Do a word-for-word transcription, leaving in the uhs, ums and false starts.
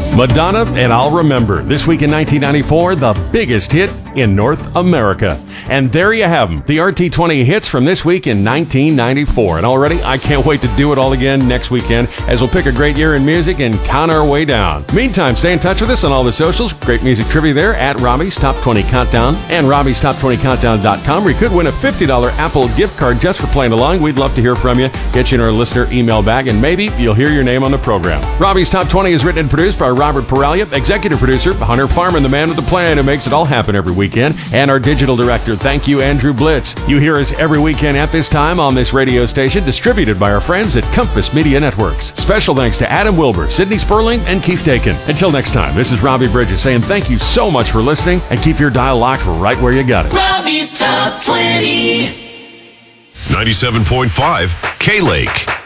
Madonna and I'll Remember. This week in nineteen ninety-four, the biggest hit in North America. And there you have them, the R T twenty hits from this week in nineteen ninety-four. And already, I can't wait to do it all again next weekend as we'll pick a great year in music and count our way down. Meantime, stay in touch with us on all the socials. Great music trivia there at Robbie's Top twenty Countdown and Robbie's Top twenty Countdown dot com, where you could win a fifty dollars Apple gift card just for playing along. We'd love to hear from you, get you in our listener email bag, and maybe you'll hear your name on the program. Robbie's Top twenty is written and produced by Robert Paralia, executive producer Hunter Farman, the man with the plan who makes it all happen every weekend, and our digital director. Thank you, Andrew Blitz. You hear us every weekend at this time on this radio station, distributed by our friends at Compass Media Networks. Special thanks to Adam Wilbur, Sydney Sperling, and Keith Dakin. Until next time, this is Robbie Bridges saying thank you so much for listening, and keep your dial locked right where you got it. Robbie's Top twenty. ninety-seven point five K-Lake.